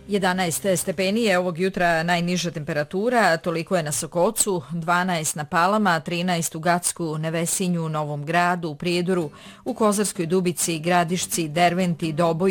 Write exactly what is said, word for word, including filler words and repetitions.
jedanaest stepeni je ovog jutra najniža temperatura, toliko je na Sokocu, dvanaest na Palama, trinaest u Gacku, Nevesinju, Novom Gradu, Prijedoru, u Kozarskoj Dubici, Gradišci, Derventi, Doboju,